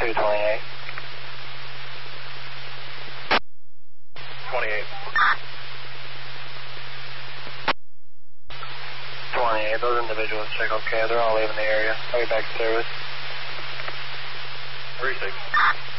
228. 28. 28, those individuals check okay. They're all leaving the area. I'll be back to service. 36.